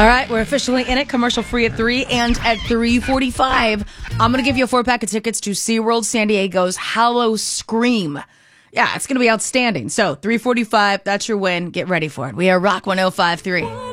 All right, we're officially in it. Commercial free at 3 and at 3:45. I'm going to give you a 4-pack of tickets to SeaWorld San Diego's Hallow Scream. Yeah, it's going to be outstanding. So 3:45, that's your win. Get ready for it. We are Rock 105.3.